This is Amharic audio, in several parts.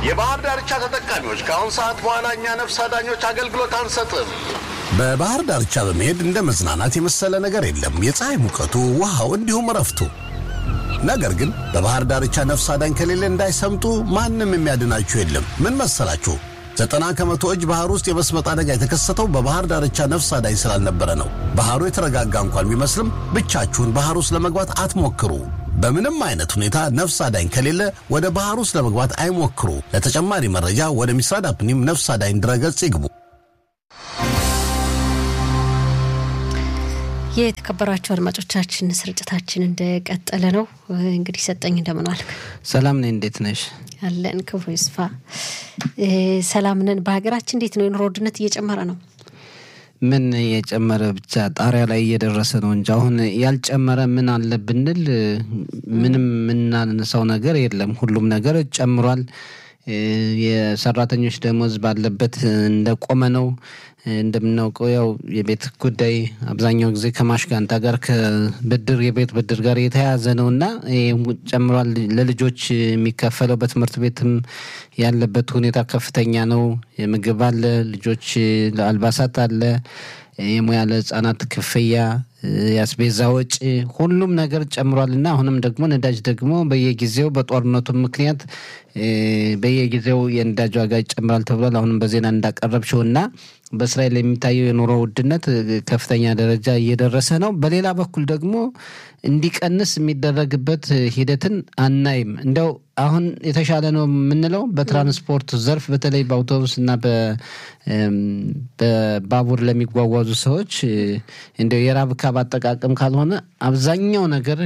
የባህር ዳርቻ ተጠቃሚዎች ከአሁን ሰዓት በኋላ እኛ ነፍስ አዳኞች አገልግሎት አንሰጥም። በባህር ዳርቻ በመሄድ እንደ መዝናናት የመሰለ ነገር የለም። የፀሐይ ሙቀቱ፣ ውሃው እንዲሁም ረፍቱ። ነገር ግን በባህር ዳርቻ ነፍስ አዳኝ ከሌለ እንዳይሰምጡ ማንም የሚያድናችሁ የለም። ምን መሰላችሁ? 90% እጅ ባህር ውስጥ የመስመጥ አደጋ የተከሰተው በባህር ዳርቻ ነፍስ አዳኝ ስላልነበረ ነው። ባህሩ የተረጋጋ እንኳን ቢመስልም ብቻችሁን ባህር ውስጥ ለመግባት አትሞክሩ። በምንም አይነት ሁኔታ ነፍስ አዳኝ ከሌለ ወደ ባህር ውስጥ ለመግባት አይሞክሩ። ለተጨማሪ መረጃ ወደ ሚስራድ አፕኒም ነፍስ አዳኝ ድረገጽ ይግቡ። የተከበራችሁ አድማጮቻችን ስርጭታችን እንደቀጠለ ነው። እንግዲህ ሰጠኝ እንደምን ዋልክ? ሰላም ነኝ። እንዴት ነሽ? አለን ክብሩ ይስፋ። ሰላም ነን። በሀገራችን እንዴት ነው? የኑሮ ውድነት እየጨመረ ነው። ምን የጨመረ ብቻ ጣሪያ ላይ እየደረሰ ነው እንጂ አሁን ያልጨመረ ምን አለ ብንል ምንም ምናነሳው ነገር የለም። ሁሉም ነገር ጨምሯል። የሰራተኞች ደሞዝ ባለበት እንደቆመ ነው። እንደምናውቀው ያው የቤት ጉዳይ አብዛኛው ጊዜ ከማሽጋንታ ጋር ከብድር የቤት ብድር ጋር የተያያዘ ነውና ጨምሯል። ለልጆች የሚከፈለው በትምህርት ቤትም ያለበት ሁኔታ ከፍተኛ ነው። የምግብ አለ፣ ልጆች ለአልባሳት አለ፣ የሙያ ለህፃናት ክፍያ፣ ያስቤዛ ወጪ፣ ሁሉም ነገር ጨምሯልና አሁንም ደግሞ ነዳጅ ደግሞ በየጊዜው በጦርነቱ ምክንያት በየጊዜው የነዳጅ ዋጋ ይጨምራል ተብሏል። አሁንም በዜና እንዳቀረብሽውና በእስራኤል የሚታየው የኑሮ ውድነት ከፍተኛ ደረጃ እየደረሰ ነው። በሌላ በኩል ደግሞ እንዲቀንስ የሚደረግበት ሂደትን አናይም። እንደው አሁን የተሻለ ነው የምንለው በትራንስፖርት ዘርፍ በተለይ በአውቶቡስና በባቡር ለሚጓጓዙ ሰዎች እንደው የራብካ አጠቃቀም ካልሆነ አብዛኛው ነገር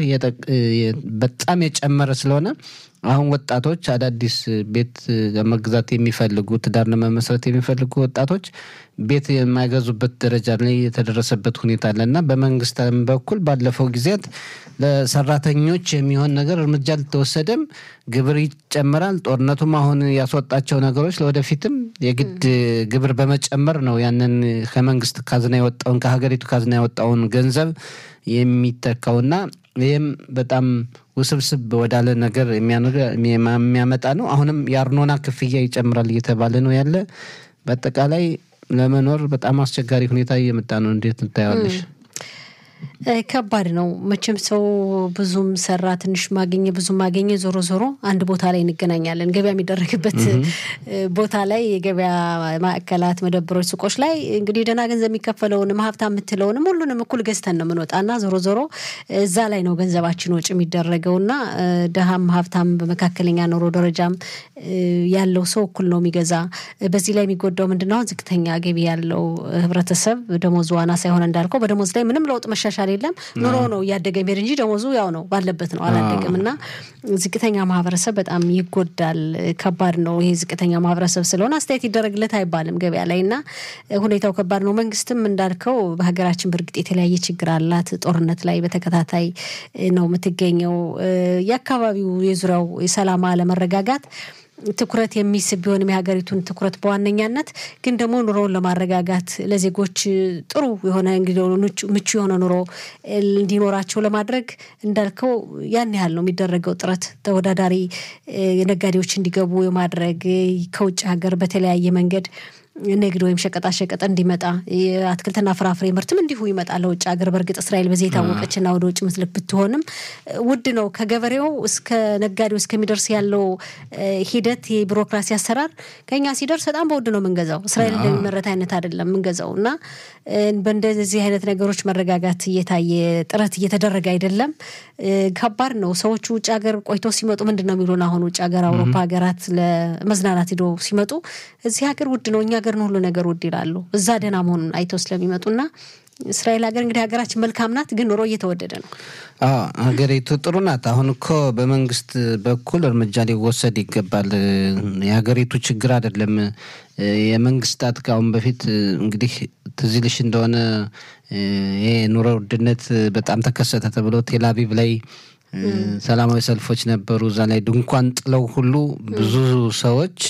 በጣም የጨመረ ስለሆነ አሁን ወጣቶች አዳዲስ ቤት ለመግዛት የሚፈልጉ ትዳር ለመመስረት የሚፈልጉ ወጣቶች ቤት የማይገዙበት ደረጃ ላይ የተደረሰበት ሁኔታ አለና በመንግስት በኩል ባለፈው ጊዜያት ለሰራተኞች የሚሆን ነገር እርምጃ ተወሰደም፣ ግብር ይጨምራል። ጦርነቱም አሁን ያስወጣቸው ነገሮች ለወደፊትም የግድ ግብር በመጨመር ነው ያንን ከመንግስት ካዝና የወጣውን ከሀገሪቱ ካዝና የወጣውን ገንዘብ የሚተካውና ይህም በጣም ውስብስብ ወዳለ ነገር የሚያመጣ ነው። አሁንም የአርኖና ክፍያ ይጨምራል እየተባለ ነው ያለ። በአጠቃላይ ለመኖር በጣም አስቸጋሪ ሁኔታ እየመጣ ነው። እንዴት ታያለሽ? ከባድ ነው መቼም ሰው ብዙም ሰራ ትንሽ ማገኘ ብዙም ማገኘ ዞሮ ዞሮ አንድ ቦታ ላይ እንገናኛለን። ገበያ የሚደረግበት ቦታ ላይ የገበያ ማዕከላት፣ መደብሮች፣ ሱቆች ላይ እንግዲህ ደና ገንዘብ የሚከፈለውን ሀብታም የምትለውንም ሁሉንም እኩል ገዝተን ነው የምንወጣና ዞሮ ዞሮ እዛ ላይ ነው ገንዘባችን ወጪ የሚደረገውና ደሃም ሀብታም በመካከለኛ ኑሮ ደረጃም ያለው ሰው እኩል ነው የሚገዛ። በዚህ ላይ የሚጎዳው ምንድነው? ዝቅተኛ ገቢ ያለው ህብረተሰብ ደሞዙ ዋና ሳይሆን እንዳልከው በደሞዝ ላይ ምንም ለውጥ መሻሻል የለም። ኑሮ ነው ያደገ ቢር እንጂ ደሞዙ ያው ነው ባለበት ነው አላደገምና ዝቅተኛ ማህበረሰብ በጣም ይጎዳል። ከባድ ነው። ይሄ ዝቅተኛ ማህበረሰብ ስለሆነ አስተያየት ይደረግለት አይባልም ገበያ ላይና ሁኔታው ከባድ ነው። መንግስትም እንዳልከው በሀገራችን በርግጥ የተለያየ ችግር አላት። ጦርነት ላይ በተከታታይ ነው የምትገኘው። የአካባቢው የዙሪያው የሰላም አለመረጋጋት ትኩረት የሚስብ ቢሆንም የሀገሪቱን ትኩረት በዋነኛነት ግን ደግሞ ኑሮውን ለማረጋጋት ለዜጎች ጥሩ የሆነ እንግዲህ ምቹ የሆነ ኑሮ እንዲኖራቸው ለማድረግ እንዳልከው ያን ያህል ነው የሚደረገው ጥረት። ተወዳዳሪ ነጋዴዎች እንዲገቡ የማድረግ ከውጭ ሀገር በተለያየ መንገድ ንግድ ወይም ሸቀጣ ሸቀጥ እንዲመጣ የአትክልትና ፍራፍሬ ምርትም እንዲሁ ይመጣል ለውጭ ሀገር። በርግጥ እስራኤል በዚህ የታወቀችና ወደ ውጭ ምትልክ ብትሆንም ውድ ነው። ከገበሬው እስከ ነጋዴው እስከሚደርስ ያለው ሂደት የቢሮክራሲ አሰራር ከኛ ሲደርስ በጣም በውድ ነው የምንገዛው። እስራኤል እንደሚመረት አይነት አይደለም የምንገዛውና በእንደዚህ አይነት ነገሮች መረጋጋት እየታየ ጥረት እየተደረገ አይደለም። ከባድ ነው። ሰዎች ውጭ ሀገር ቆይተው ሲመጡ ምንድነው የሚሉን? አሁን ውጭ ሀገር አውሮፓ ሀገራት ለመዝናናት ሄዶ ሲመጡ እዚህ ሀገር ውድ ነው እኛ ሀገር ነው ሁሉ ነገር ውድ ይላሉ። እዛ ደህና መሆኑን አይተው ስለሚመጡና እስራኤል ሀገር እንግዲህ ሀገራችን መልካም ናት፣ ግን ኑሮ እየተወደደ ነው። ሀገሪቱ ጥሩ ናት። አሁን እኮ በመንግስት በኩል እርምጃ ሊወሰድ ይገባል። የሀገሪቱ ችግር አይደለም የመንግስታት ከአሁን በፊት እንግዲህ ትዝ ይልሽ እንደሆነ የኑሮ ውድነት በጣም ተከሰተ ተብሎ ቴልአቪቭ ላይ ሰላማዊ ሰልፎች ነበሩ። እዛ ላይ ድንኳን ጥለው ሁሉ ብዙ ሰዎች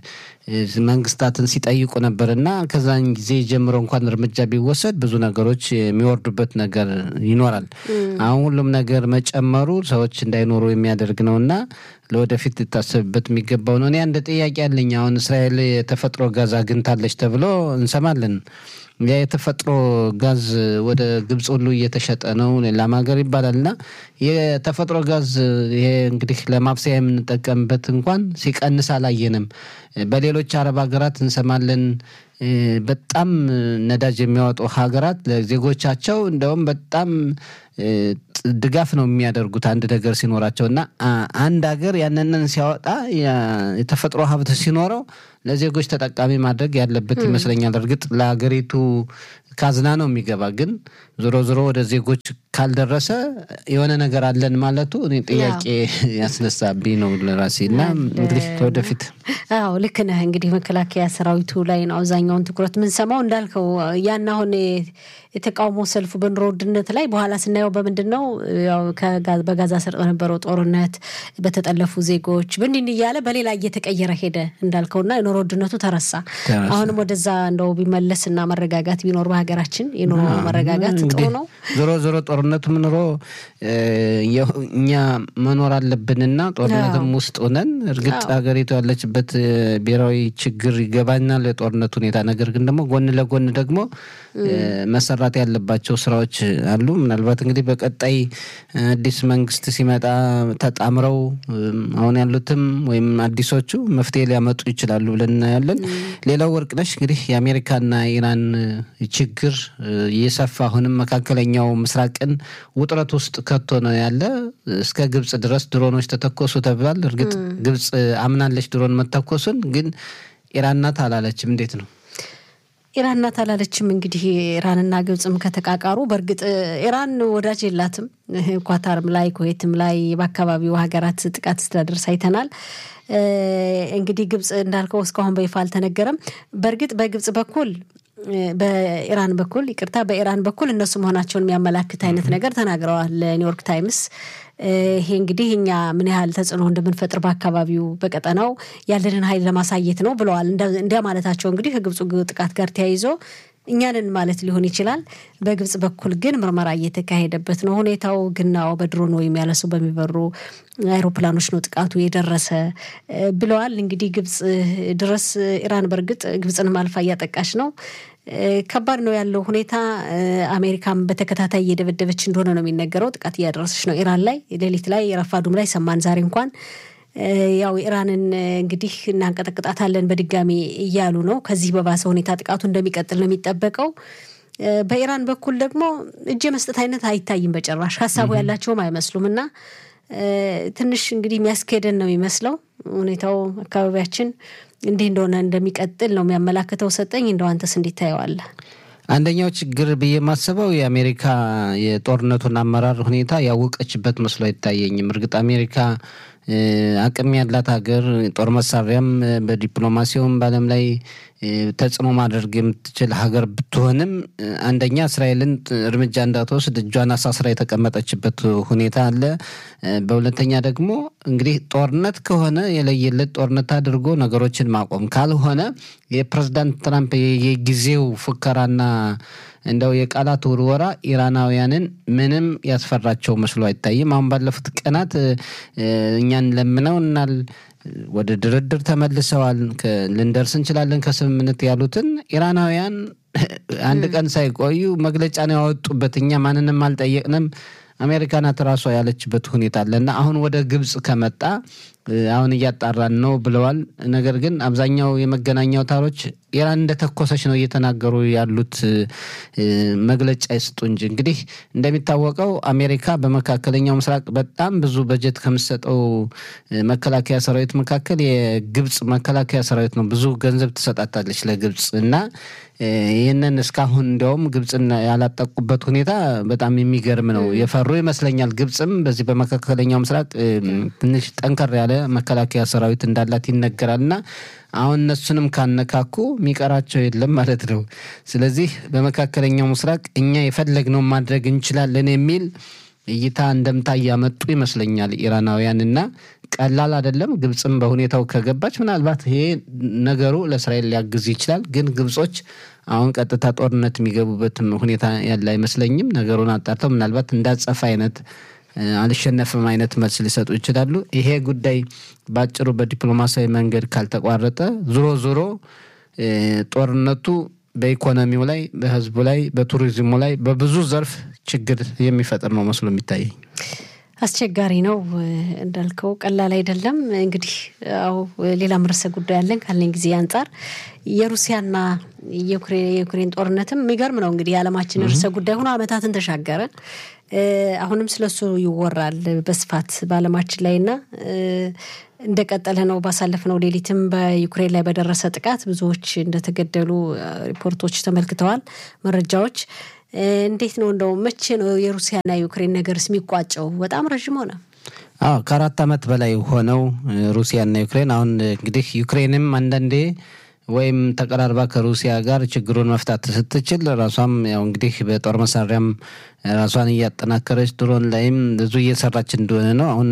መንግስታትን ሲጠይቁ ነበርና ከዛን ጊዜ ጀምሮ እንኳን እርምጃ ቢወሰድ ብዙ ነገሮች የሚወርዱበት ነገር ይኖራል። አሁን ሁሉም ነገር መጨመሩ ሰዎች እንዳይኖሩ የሚያደርግ ነውና ለወደፊት ሊታሰብበት የሚገባው ነው። እኔ አንድ ጥያቄ አለኝ። አሁን እስራኤል የተፈጥሮ ጋዝ አግኝታለች ተብሎ እንሰማለን። ያ የተፈጥሮ ጋዝ ወደ ግብጽ ሁሉ እየተሸጠ ነው ሌላም ሀገር ይባላልና የተፈጥሮ ጋዝ ይሄ እንግዲህ ለማብሰያ የምንጠቀምበት እንኳን ሲቀንስ አላየንም። በሌሎች አረብ ሀገራት እንሰማለን በጣም ነዳጅ የሚያወጡ ሀገራት ለዜጎቻቸው እንደውም በጣም ድጋፍ ነው የሚያደርጉት አንድ ነገር ሲኖራቸውና አንድ ሀገር ያንንን ሲያወጣ የተፈጥሮ ሀብት ሲኖረው ለዜጎች ተጠቃሚ ማድረግ ያለበት ይመስለኛል። እርግጥ ለሀገሪቱ ካዝና ነው የሚገባ፣ ግን ዞሮ ዞሮ ወደ ዜጎች ካልደረሰ የሆነ ነገር አለን ማለቱ እኔ ጥያቄ ያስነሳብኝ ነው ለራሴና እንግዲህ ወደፊት አዎ ልክ ነህ። እንግዲህ መከላከያ ሰራዊቱ ላይ ነው አብዛኛውን ትኩረት ምን ሰማው እንዳልከው ያን አሁን የተቃውሞ ሰልፉ በኑሮ ውድነት ላይ በኋላ ስናየው በምንድነው ያው በጋዛ ሰርጥ የነበረው ጦርነት በተጠለፉ ዜጎች ብንድን ይያለ በሌላ እየተቀየረ ሄደ እንዳልከውና የኑሮ ውድነቱ ተረሳ። አሁንም ወደዛ እንደው ቢመለስና መረጋጋት ቢኖር በሀገራችን የኑሮ መረጋጋት ጥሩ ነው። ዞሮ ጦርነቱ ምንሮ እኛ መኖር አለብንና ጦርነቱም ውስጥ ሆነን እርግጥ ሀገሪቱ ያለችበት ብሔራዊ ችግር ይገባኛል የጦርነቱ ሁኔታ። ነገር ግን ደግሞ ጎን ለጎን ደግሞ መሰራት ያለባቸው ስራዎች አሉ። ምናልባት እንግዲህ በቀጣይ አዲስ መንግስት ሲመጣ ተጣምረው አሁን ያሉትም ወይም አዲሶቹ መፍትሄ ሊያመጡ ይችላሉ ብለን እናያለን። ሌላው ወርቅነሽ እንግዲህ የአሜሪካና ኢራን ችግር እየሰፋ አሁንም መካከለኛው ምስራቅን ውጥረት ውስጥ ከቶ ነው ያለ። እስከ ግብጽ ድረስ ድሮኖች ተተኮሱ ተብሏል። እርግጥ ግብጽ አምናለች ድሮን መተኮሱን፣ ግን ኢራን ናት አላለችም። እንዴት ነው? ኢራን ናት አላለችም። እንግዲህ ኢራንና ግብጽም ከተቃቃሩ በእርግጥ ኢራን ወዳጅ የላትም። ኳታርም ላይ ኩዌትም ላይ በአካባቢው ሀገራት ጥቃት ስትደርስ አይተናል። እንግዲህ ግብጽ እንዳልከው እስካሁን በይፋ አልተነገረም። በእርግጥ በግብጽ በኩል በኢራን በኩል እነሱ መሆናቸውን የሚያመላክት አይነት ነገር ተናግረዋል ለኒውዮርክ ታይምስ። ይሄ እንግዲህ እኛ ምን ያህል ተጽዕኖ እንደምንፈጥር በአካባቢው በቀጠናው ያለንን ኃይል ለማሳየት ነው ብለዋል። እንደ ማለታቸው እንግዲህ ከግብጽ ጥቃት ጋር ተያይዞ እኛንን ማለት ሊሆን ይችላል። በግብጽ በኩል ግን ምርመራ እየተካሄደበት ነው ሁኔታው። ግናው በድሮን ወይም ያለሱ በሚበሩ አይሮፕላኖች ነው ጥቃቱ የደረሰ ብለዋል። እንግዲህ ግብጽ ድረስ ኢራን በርግጥ ግብጽን ማልፋ እያጠቃች ነው። ከባድ ነው ያለው ሁኔታ። አሜሪካም በተከታታይ እየደበደበች እንደሆነ ነው የሚነገረው። ጥቃት እያደረሰች ነው ኢራን ላይ። ሌሊት ላይ ረፋዱም ላይ ሰማን ዛሬ እንኳን ያው ኢራንን እንግዲህ እናንቀጠቅጣታለን በድጋሚ እያሉ ነው። ከዚህ በባሰ ሁኔታ ጥቃቱ እንደሚቀጥል ነው የሚጠበቀው። በኢራን በኩል ደግሞ እጅ መስጠት አይነት አይታይም በጭራሽ። ሐሳቡ ያላቸውም አይመስሉምና ትንሽ እንግዲህ የሚያስከደን ነው የሚመስለው ሁኔታው። አካባቢያችን እንዲህ እንደሆነ እንደሚቀጥል ነው የሚያመላክተው። ሰጠኝ እንደው አንተስ እንዴት ታየዋለህ? አንደኛው ችግር በየማሰበው የአሜሪካ የጦርነቱን አመራር ሁኔታ ያወቀችበት መስሎ አይታየኝም። እርግጥ አሜሪካ አቅም ያላት ሀገር ጦር መሳሪያም በዲፕሎማሲውም በዓለም ላይ ተጽዕኖ ማድረግ የምትችል ሀገር ብትሆንም አንደኛ እስራኤልን እርምጃ እንዳትወስድ እጇን አሳስራ የተቀመጠችበት ሁኔታ አለ። በሁለተኛ ደግሞ እንግዲህ ጦርነት ከሆነ የለየለት ጦርነት አድርጎ ነገሮችን ማቆም ካልሆነ የፕሬዝዳንት ትራምፕ የጊዜው ፉከራና እንደው የቃላት ውርወራ ኢራናውያንን ምንም ያስፈራቸው መስሎ አይታይም። አሁን ባለፉት ቀናት እኛን ለምነውናል፣ ወደ ድርድር ተመልሰዋል፣ ልንደርስ እንችላለን ከስምምነት ያሉትን ኢራናውያን አንድ ቀን ሳይቆዩ መግለጫ ነው ያወጡበት። እኛ ማንንም አልጠየቅንም፣ አሜሪካ ናት ራሷ ያለችበት ሁኔታ አለና አሁን ወደ ግብጽ ከመጣ አሁን እያጣራን ነው ብለዋል። ነገር ግን አብዛኛው የመገናኛ አውታሮች ኢራን እንደተኮሰች ነው እየተናገሩ ያሉት፣ መግለጫ ይስጡ እንጂ። እንግዲህ እንደሚታወቀው አሜሪካ በመካከለኛው ምስራቅ በጣም ብዙ በጀት ከምትሰጠው መከላከያ ሰራዊት መካከል የግብጽ መከላከያ ሰራዊት ነው። ብዙ ገንዘብ ትሰጣታለች ለግብጽ እና ይህንን እስካሁን እንደውም ግብጽን ያላጠቁበት ሁኔታ በጣም የሚገርም ነው። የፈሩ ይመስለኛል። ግብጽም በዚህ በመካከለኛው ምስራቅ ትንሽ ጠንከር ያለ መከላከያ ሰራዊት እንዳላት ይነገራልና አሁን እነሱንም ካነካኩ የሚቀራቸው የለም ማለት ነው። ስለዚህ በመካከለኛው ምስራቅ እኛ የፈለግነው ማድረግ እንችላለን የሚል እይታ እንደምታ ያመጡ ይመስለኛል ኢራናውያንና ቀላል አይደለም። ግብጽም በሁኔታው ከገባች ምናልባት ይሄ ነገሩ ለእስራኤል ሊያግዝ ይችላል። ግን ግብጾች አሁን ቀጥታ ጦርነት የሚገቡበት ሁኔታ ያለ አይመስለኝም። ነገሩን አጣርተው ምናልባት እንዳጸፋ አይነት አልሸነፍም አይነት መልስ ሊሰጡ ይችላሉ። ይሄ ጉዳይ ባጭሩ በዲፕሎማሲያዊ መንገድ ካልተቋረጠ ዞሮ ጦርነቱ በኢኮኖሚው ላይ በህዝቡ ላይ በቱሪዝሙ ላይ በብዙ ዘርፍ ችግር የሚፈጥር ነው መስሎ የሚታየኝ። አስቸጋሪ ነው እንዳልከው ቀላል አይደለም። እንግዲህ ሌላ ርዕሰ ጉዳይ አለን ካለኝ ጊዜ አንፃር የሩሲያና የዩክሬን ጦርነትም የሚገርም ነው። እንግዲህ የዓለማችን ርዕሰ ጉዳይ ሆኖ አመታትን ተሻገረ። አሁንም ስለሱ ይወራል በስፋት በዓለማችን ላይና እንደቀጠለ ነው። ባሳለፍነው ሌሊትም በዩክሬን ላይ በደረሰ ጥቃት ብዙዎች እንደተገደሉ ሪፖርቶች ተመልክተዋል፣ መረጃዎች። እንዴት ነው እንደው መቼ ነው የሩሲያና የዩክሬን ነገርስ የሚቋጨው? በጣም ረጅም ሆነ። ከ4 አመት በላይ ሆነው ሩሲያና ዩክሬን። አሁን እንግዲህ ዩክሬንም አንዳንዴ ወይም ተቀራርባ ከሩሲያ ጋር ችግሩን መፍታት ስትችል ራሷም ያው እንግዲህ በጦር መሳሪያም ራሷን እያጠናከረች ድሮን ላይም ብዙ እየሰራች እንደሆነ ነው። አሁን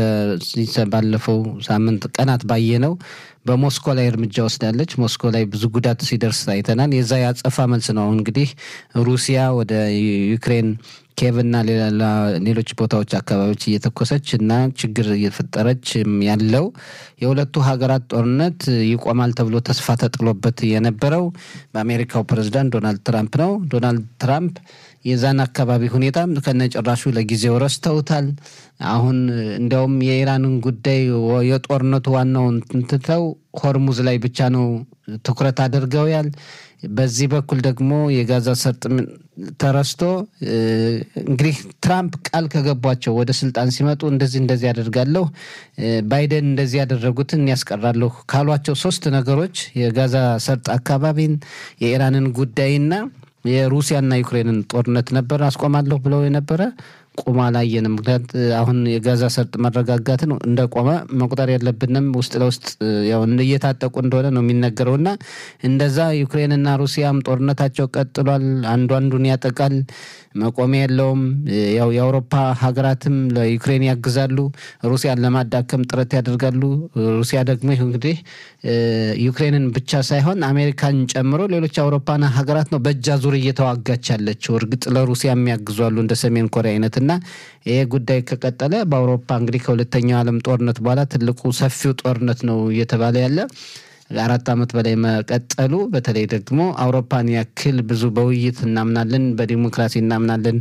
ባለፈው ሳምንት ቀናት ባየነው በሞስኮ ላይ እርምጃ ወስዳለች። ሞስኮ ላይ ብዙ ጉዳት ሲደርስ አይተናል። የዛ ያጸፋ መልስ ነው። እንግዲህ ሩሲያ ወደ ዩክሬን ኬቭና ሌሎች ቦታዎች አካባቢዎች እየተኮሰች እና ችግር እየፈጠረች ያለው የሁለቱ ሀገራት ጦርነት ይቆማል ተብሎ ተስፋ ተጥሎበት የነበረው በአሜሪካው ፕሬዝዳንት ዶናልድ ትራምፕ ነው። ዶናልድ ትራምፕ የዛን አካባቢ ሁኔታ ከነጭራሹ ለጊዜው ረስተውታል። አሁን እንደውም የኢራንን ጉዳይ የጦርነቱ ዋናውን ትተው ሆርሙዝ ላይ ብቻ ነው ትኩረት አድርገውያል። በዚህ በኩል ደግሞ የጋዛ ሰርጥ ተረስቶ እንግዲህ ትራምፕ ቃል ከገቧቸው ወደ ስልጣን ሲመጡ እንደዚህ ያደርጋለሁ፣ ባይደን እንደዚህ ያደረጉትን ያስቀራለሁ ካሏቸው 3 ነገሮች የጋዛ ሰርጥ አካባቢን፣ የኢራንን ጉዳይና የሩሲያና ዩክሬንን ጦርነት ነበር አስቆማለሁ ብለው የነበረ ቆማ ላየንም። ምክንያት አሁን የጋዛ ሰርጥ መረጋጋትን እንደቆመ መቁጠር የለብንም። ውስጥ ለውስጥ ያው እየታጠቁ እንደሆነ ነው የሚነገረውና እንደዛ ዩክሬንና ሩሲያም ጦርነታቸው ቀጥሏል። አንዱን ያጠቃል፣ መቆሚያ የለውም። ያው የአውሮፓ ሀገራትም ለዩክሬን ያግዛሉ፣ ሩሲያን ለማዳከም ጥረት ያደርጋሉ። ሩሲያ ደግሞ እንግዲህ ዩክሬንን ብቻ ሳይሆን አሜሪካን ጨምሮ ሌሎች አውሮፓና ሀገራት ነው በእጅ አዙር እየተዋጋች ያለችው። እርግጥ ለሩሲያ የሚያግዟሉ እንደ ሰሜን ኮሪያ አይነትና ይሄ ጉዳይ ከቀጠለ በአውሮፓ እንግዲህ ከሁለተኛው ዓለም ጦርነት በኋላ ትልቁ ሰፊው ጦርነት ነው እየተባለ ያለ 4 አመት በላይ መቀጠሉ በተለይ ደግሞ አውሮፓን ያክል ብዙ በውይይት እናምናለን በዲሞክራሲ እናምናለን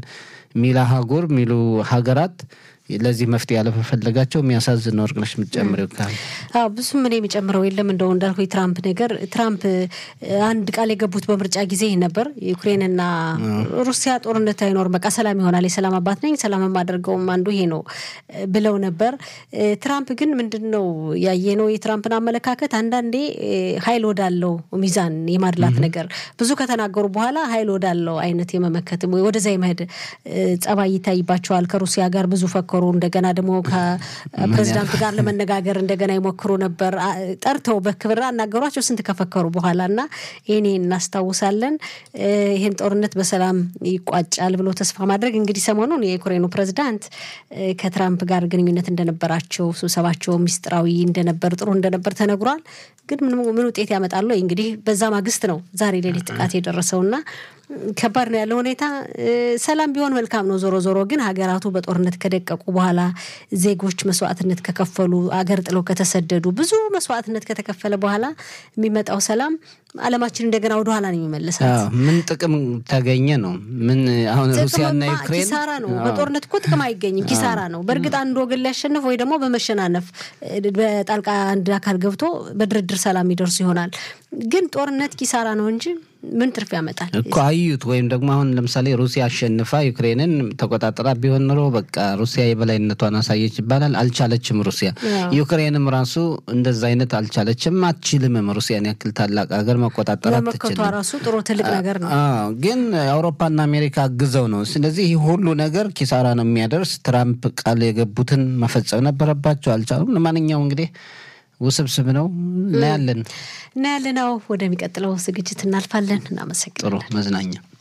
ሚሉ ሀገራት ለዚህ መፍትሄ ያለፈለጋቸው የሚያሳዝን ነው። እርግነሽ የምትጨምረው ካለ? ብዙ ምን የሚጨምረው የለም። እንደው እንዳልኩ ትራምፕ አንድ ቃል የገቡት በምርጫ ጊዜ ነበር ዩክሬንና ሩሲያ ጦርነት አይኖርም፣ በቃ ሰላም ይሆናል፣ የሰላም አባት ነኝ፣ ሰላም ማደርገውም አንዱ ይሄ ነው ብለው ነበር። ትራምፕ ግን ምንድነው ያየነው የትራምፕን አመለካከት አንዳንዴ ኃይል ወዳለው ሚዛን የማድላት ነገር ብዙ ከተናገሩ በኋላ ኃይል ወዳለው አይነት የመመከትም ወይ ወደዛ የመሄድ ጸባይ ይታይባቸዋል። ከሩሲያ ጋር ብዙ ፈከሩ። እንደገና ደግሞ ከፕሬዝዳንት ጋር ለመነጋገር እንደገና ይሞክሩ ነበር። ጠርተው በክብር አናገሯቸው ስንት ከፈከሩ በኋላና እኔ እናስታውሳለን። ይሄን ጦርነት በሰላም ይቋጫል ብሎ ተስፋ ማድረግ እንግዲህ ሰሞኑን የዩክሬኑ ፕሬዝዳንት ከትራምፕ ጋር ግንኙነት እንደነበራቸው ስብሰባቸው ሚስጥራዊ እንደነበር ጥሩ እንደነበር ተነግሯል። ግን ምን ውጤት ያመጣሉ? እንግዲህ በዛ ማግስት ነው ዛሬ ሌሊት ጥቃት የደረሰውና ከባድ ነው ያለው ሁኔታ። ሰላም ቢሆን መልካም ነው። ዞሮ ግን ሀገራቱ በጦርነት ከደቀቁ በኋላ ዜጎች መስዋዕትነት ከከፈሉ አገር ጥለው ከተሰደዱ ብዙ መስዋዕትነት ከተከፈለ በኋላ የሚመጣው ሰላም ዓለማችን እንደገና ወደ ኋላ ነው የሚመለሳት። ምን ጥቅም ተገኘ ነው? ምን አሁን ሩሲያና ዩክሬን ኪሳራ ነው። በጦርነት እኮ ጥቅም አይገኝም፣ ኪሳራ ነው። በእርግጥ አንድ ወገን ሊያሸንፍ ወይ ደግሞ በመሸናነፍ በጣልቃ አንድ አካል ገብቶ በድርድር ሰላም ይደርስ ይሆናል። ግን ጦርነት ኪሳራ ነው እንጂ ምን ትርፍ ያመጣል እኮ አዩት። ወይም ደግሞ አሁን ለምሳሌ ሩሲያ አሸንፋ ዩክሬንን ተቆጣጣራ ቢሆን ኖሮ በቃ ሩሲያ የበላይነቷን አሳየች ይባላል። አልቻለችም ሩሲያ። ዩክሬንም ራሱ እንደዛ አይነት አልቻለችም፣ አትችልም። ሩሲያን ያክል ታላቅ ሀገር መቆጣጣር አትችልም። ራሱ ጥሩ ትልቅ ነገር ነው። ግን አውሮፓና አሜሪካ አግዘው ነው። ስለዚህ ሁሉ ነገር ኪሳራ ነው የሚያደርስ። ትራምፕ ቃል የገቡትን መፈጸም ነበረባቸው፣ አልቻሉም። ለማንኛውም እንግዲህ ውስብስብ ነው። እናያለን። ወደሚቀጥለው ዝግጅት እናልፋለን። እናመሰግናለን። ጥሩ መዝናኛ